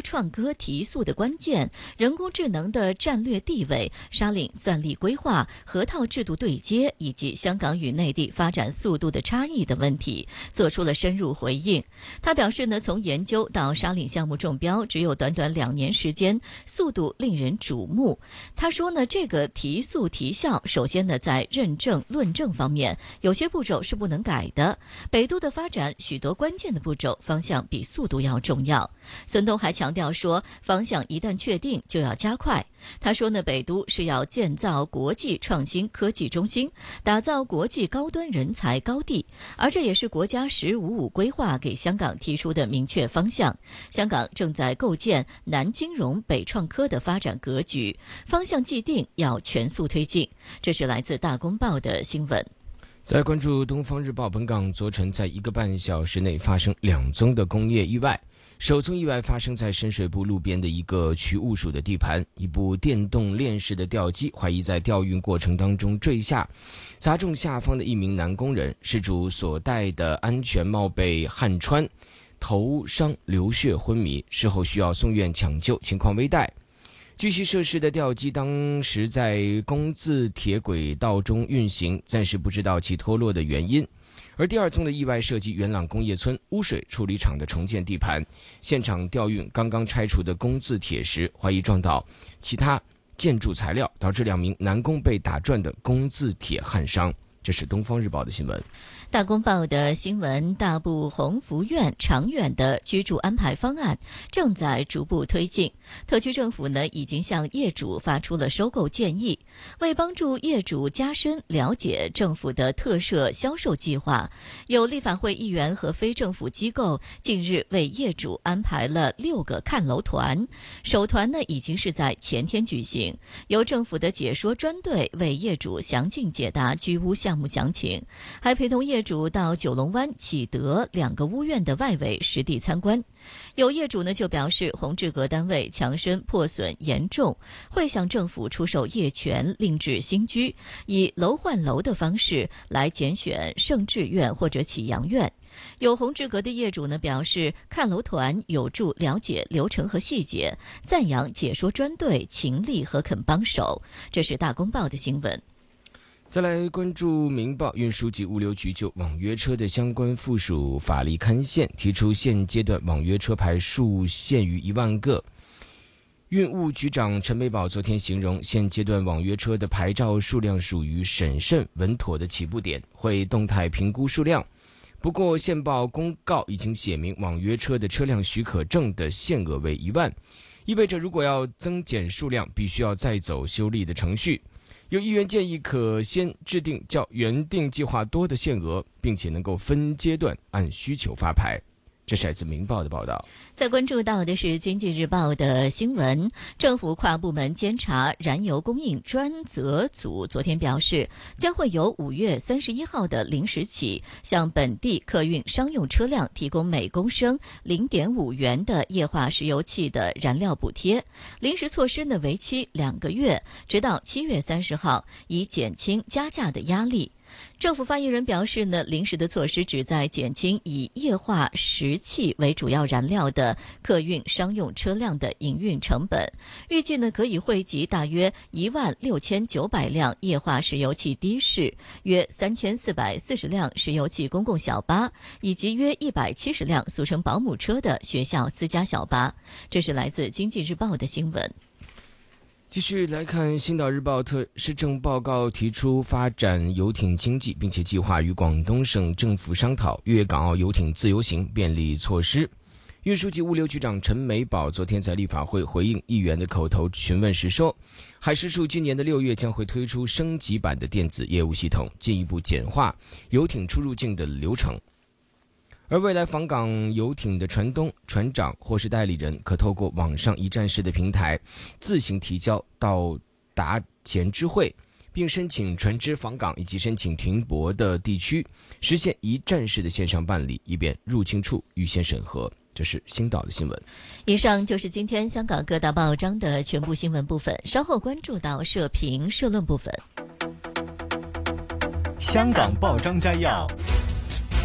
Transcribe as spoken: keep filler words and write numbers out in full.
都创科提速的关键、人工智能的战略地位、沙岭算力规划、河套制度对接以及香港与内地发展速度的差异等问题，做出了深入回应。他表示呢，从研究到沙岭项目中标，只有短短两年时间，速度令人瞩目。他说呢，这个提速提效，首先呢，在认证论证方面，有些步骤是不能改的。北都的发展，许多关键的步骤方向比速度要重要。孙东还强调说，方向一旦确定，就要加快。他说呢，北都是要建造国际创新科技中心，打造国际高端人才高地，而这也是国家“十五五”规划给香港提出的明确方向。香港正在构建南金融、北创科的发展格局，方向既定，要全速推进。这是来自《大公报》的新闻。 在关注《东方日报》，本港昨晨在一个半小时内发生两宗的工业意外。首宗意外发生在深水埗路边的一个渠务署的地盘，一部电动链式的吊机怀疑在吊运过程当中坠下，砸中下方的一名男工人，事主所戴的安全帽被焊穿，头伤流血昏迷，事后需要送院抢救，情况危殆。据悉，涉事的吊机当时在工字铁轨道中运行，暂时不知道其脱落的原因。而第二宗的意外涉及元朗工业村污水处理厂的重建地盘，现场吊运刚刚拆除的工字铁时，怀疑撞到其他建筑材料，导致两名男工被打转的工字铁焊伤。这是东方日报的新闻。 大公报的新闻，大埔鸿福苑长远的居住安排方案正在逐步推进。特区政府呢，已经向业主发出了收购建议。为帮助业主加深了解政府的特设销售计划，有立法会议员和非政府机构近日为业主安排了六个看楼团。首团呢，已经是在前天举行，由政府的解说专队为业主详尽解答居屋项目详情，还陪同业主到九龙湾、启德两个屋苑的外围实地参观。有业主呢就表示，宏志阁单位墙身破损严重，会向政府出售业权另置新居，以楼换楼的方式来拣选盛志苑或者启阳苑。有宏志阁的业主呢表示，看楼团有助了解流程和细节，赞扬解说专队勤力和肯帮手。这是大公报的新闻。 再来关注《明报》，运输及物流局就网约车的相关附属法例刊宪提出，现阶段网约车牌数限于一万个。运务局长陈美宝昨天形容，现阶段网约车的牌照数量属于审慎稳妥的起步点，会动态评估数量。不过，现报公告已经写明，网约车的车辆许可证的限额为一万，意味着如果要增减数量，必须要再走修例的程序。有议员建议可先制定较原定计划多的限额，并且能够分阶段按需求发牌。这是来自《明报》的报道。 在关注到的是《经济日报》的新闻，政府跨部门监察燃油供应专责组昨天表示，将会由五月三十一号的零时起，向本地客运商用车辆提供每公升零点五元的液化石油气的燃料补贴。临时措施呢，为期两个月，直到七月三十号，以减轻加价的压力。政府发言人表示呢，临时的措施旨在减轻以液化石气为主要燃料的客运商用车辆的营运成本，预计呢可以惠及大约一万六千九百辆液化石油气的士，约三千四百四十辆石油气公共小巴，以及约一百七十辆俗称保姆车的学校私家小巴。这是来自《经济日报》的新闻。 继续来看《星岛日报》特施政报告，提出发展游艇经济，并且计划与广东省政府商讨粤港澳游艇自由行便利措施。运输及物流局长陈美宝昨天在立法会回应议员的口头询问时说，海事处今年的六月将会推出升级版的电子业务系统，进一步简化游艇出入境的流程。而未来访港游艇的船东、船长或是代理人，可透过网上一站式的平台，自行提交到达前知会，并申请船只访港以及申请停泊的地区，实现一站式的线上办理，以便入境处预先审核。这是星岛的新闻。 以上就是今天香港各大报章的全部新闻部分，稍后关注到社评社论部分。 香港报章摘要。